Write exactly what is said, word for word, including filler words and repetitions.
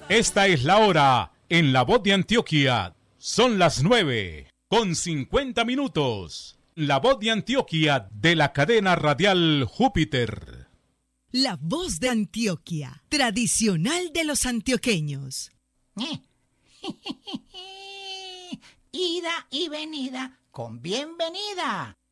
Esta es la hora en La Voz de Antioquia. Son las nueve con cincuenta minutos. La Voz de Antioquia de la cadena radial Júpiter. La Voz de Antioquia, tradicional de los antioqueños. Ida y venida con bienvenida.